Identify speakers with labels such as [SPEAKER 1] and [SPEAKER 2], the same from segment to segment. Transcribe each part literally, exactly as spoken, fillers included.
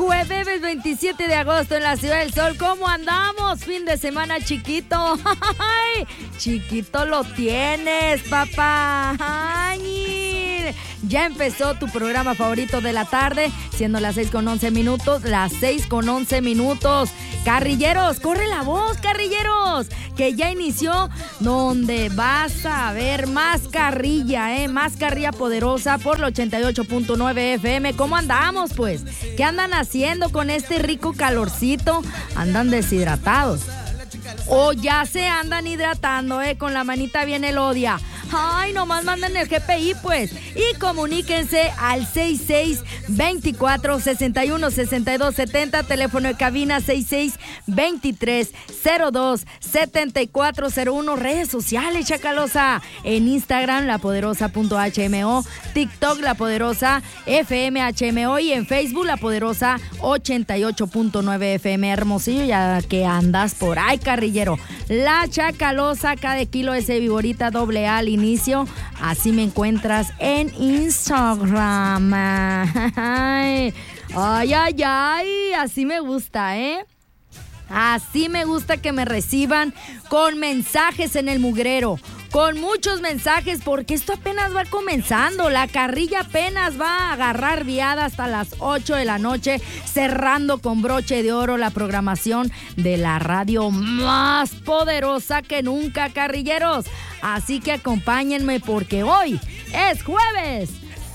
[SPEAKER 1] jueves veintisiete de agosto en la Ciudad del Sol. ¿Cómo andamos? Fin de semana chiquito. ¡Ay! Chiquito lo tienes, papá. ¡Ay! Ya empezó tu programa favorito de la tarde, siendo las seis con once minutos, las seis con once minutos. Carrilleros, corre la voz, carrilleros, que ya inició, donde vas a ver más carrilla, eh, más carrilla poderosa por el ochenta y ocho punto nueve F M. ¿Cómo andamos, pues? ¿Qué andan haciendo con este rico calorcito? ¿Andan deshidratados? O ya se andan hidratando, eh, con la manita bien elodia. Ay, nomás manden el G P I, pues. Y comuníquense al sesenta y seis, veinticuatro, sesenta y uno, sesenta y dos, setenta, teléfono de cabina sesenta y seis, veintitrés, cero dos, setenta y cuatro cero uno, redes sociales, chacalosa. En Instagram, lapoderosa.hmo, TikTok, La Poderosa F M H M O y en Facebook, La Poderosa ochenta y ocho punto nueve F M. Hermosillo, ya que andas por ahí, carrillero. La Chacalosa, cada kilo ese viborita doble A al inicio. Así me encuentras en Instagram. Ay, ay, ay, ay. Así me gusta, ¿eh? Así me gusta que me reciban con mensajes en el mugrero. Con muchos mensajes, porque esto apenas va comenzando. La carrilla apenas va a agarrar viada hasta las ocho de la noche, cerrando con broche de oro la programación de la radio más poderosa que nunca, carrilleros. Así que acompáñenme, porque hoy es jueves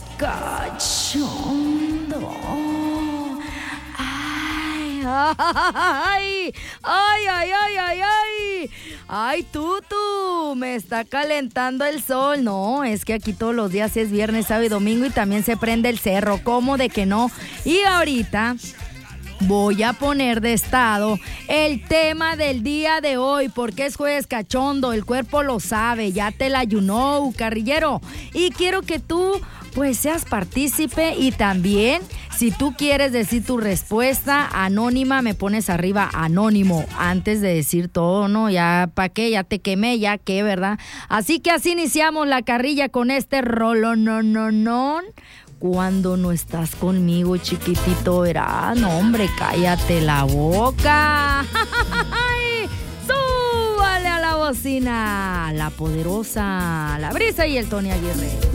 [SPEAKER 1] cachondo. Ay, ay, ay, ay, ay, ay. Ay, Tutu, me está calentando el sol. No, es que aquí todos los días es viernes, sábado y domingo y también se prende el cerro. ¿Cómo de que no? Y ahorita voy a poner de estado el tema del día de hoy, porque es jueves cachondo, el cuerpo lo sabe, ya te la you know, carrillero. Y quiero que tú pues seas partícipe, y también si tú quieres decir tu respuesta anónima, me pones arriba anónimo antes de decir todo, ¿no? Ya, ¿para qué? Ya te quemé, ya qué, ¿verdad? Así que así iniciamos la carrilla con este rolo, no, no, no. Cuando no estás conmigo, chiquitito, verás. No, hombre, cállate la boca. ¡Súbale a la bocina! La Poderosa, La Brisa y el Tony Aguirre.